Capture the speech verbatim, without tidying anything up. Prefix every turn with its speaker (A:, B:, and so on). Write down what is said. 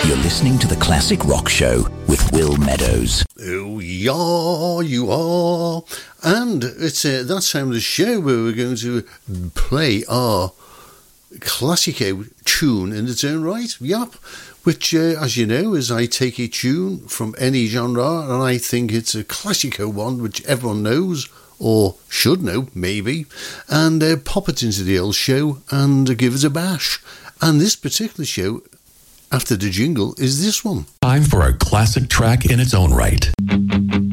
A: You're listening to The Classic Rock Show with Will Meadows.
B: Oh, yeah, you are. And it's uh, that time of the show where we're going to play our Classico tune in its own right. Yep. Which, uh, as you know, is I take a tune from any genre and I think it's a Classico one, which everyone knows, or should know, maybe, and uh, pop it into the old show and uh, give it a bash. And this particular show, after the jingle, is this one.
A: Time for a classic track in its own right.